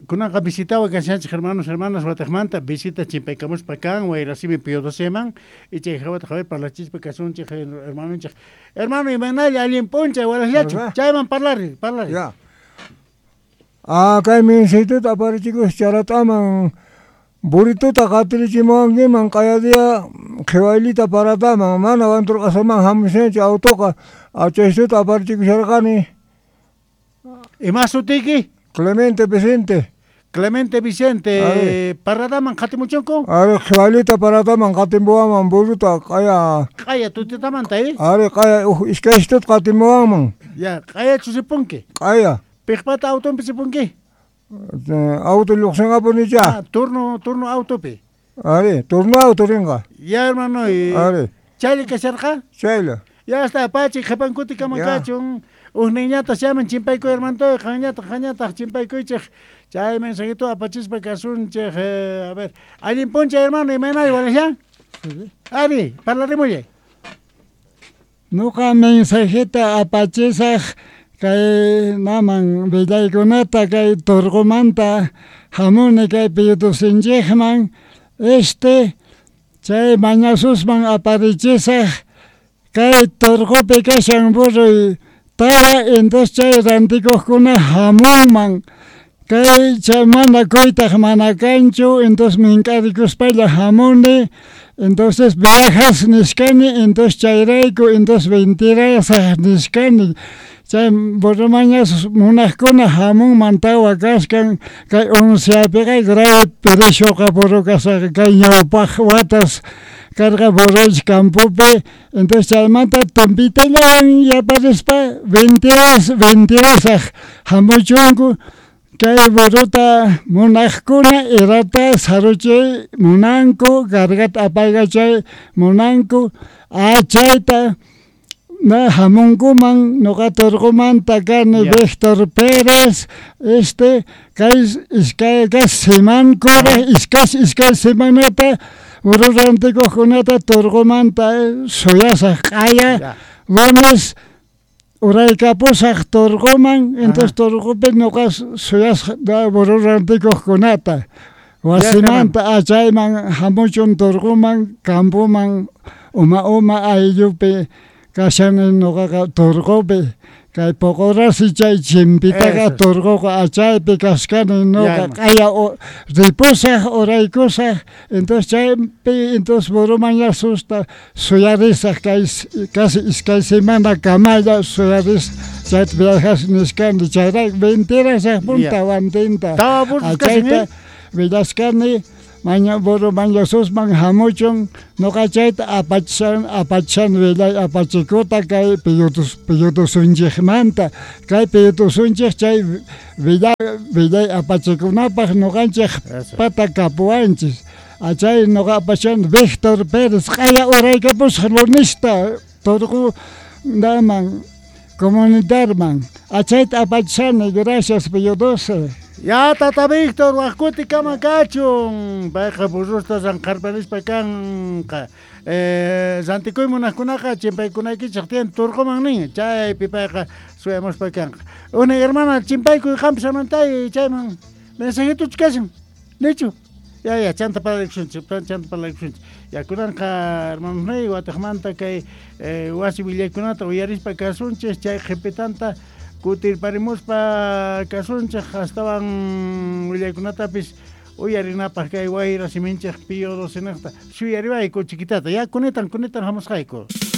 kunanqa visita vacaciones hermanas Guatemala visita chimpaykamush pakan wa recibe pio 2 semanas y che jawata javer para la chispa casun che hermano y manali alien poncha wala yachu chayman parlari ya kay min situt apari chicos charataman burituta qatirichimanki man qayadia qhiwaylita parataman mana wanturqasaman hamsenchi autoqa achaysuta apari chicos sharqani ima sutiki Clemente Vicente parataman qatimuchunku are qhiwaylita parataman qatimbuwaman buruta qaya tutitamanta are qaya iskaysitut qatimbuwaman ya qaya chusipunki qaya piqpata auton pisipunki auto lluqsinqapunicha turno autopi are turno auto rinqa ya hermano are chayli kasharqa chayla ya está pachi qhipankuti kamakachun niñata llaman chimpayku hermano qañata chimpaykuchej chay mensajito apachispa kasunchej a ver allin poncha hermano imanay wala ari parlarimulle nuqa mensajita apachisaj kay naman villaykunata kay turqumanta hamuni kay piyutusinchikman chay mañasusman aparichisaj kay turqupi kashan burruy tawa entonces chay rantikuqkuna hamunman kay chay mana kuytaq mana kanchu entonces mink'arikuspalla hamuni entonces viajas nishkani entonces chayrayku entonces ventirasaj nishkani chay burrumañas munaqkuna hamunman tawa kaskan kay onceapiqa grave perishuqa burru kasqa kay ñawpaq watas carga borrach campupe entonces chaymanta tumpitallawan yaparispa ventirasaj hamuchunku kay burruta munaqkuna irata saruchay munanku cargata apaygachay munanku chayta hamunkuman nuqa turqumanta kani Víctor Pérez kay iskay semankura iskay semanata burru rantikuqkunata turqumanta suyasaq q'aya lunes uraykapusaq turquman entonces turqupi nuqa suyasaq burru rantikuqkunata wasimanta chayman hamuchun turquman campuman uma ayllupi kashani nuqaqa turqupi kay poqorasi chay chimpitaqa turquqa chaypi kashkani nuqa q'aya ripusaq uraykusaq entonces chaypi entonces burruman susta suyarisaq casi iskay semana kamalla suyarisaq chayta viajas nishkani chayrayku ventirasaq punta wantinta chayta villasqani burru mañasusman hamuchun nuqa chayta apachan villay apachikuta kay piyutusunchikmanta kay piyutusunchik chay villay apachikunapaq nuqanchik pata kapuwanchis chay nuqa apachan Víctor Pérez q'aya uraykapusaq lunista turqu daman comunitarman chayta apachani gracias piyutusi ya tata Víctor waqkuti kamakachun payqa burrusta sanqarparispa kanqa santikuymun munaqkunaqa chimpaykunaykichaq tiyan turquman nin chaypi payqa suyamuspa kanqa una hermana chimpaykuy qampi samantay chayman mensajituch kashan lichu ya chanta parlakushunchik ya kunanqa hermanosnay Guatemala kay wasi villaykunata uyarispa kasunchik chay qhipitanta kutirparimuspa kasunchik astawan villaykunatapis uyarinapaq kay wayra siminchik Pío 12 suyariwayku chiquitata ya kunitan hamusqayku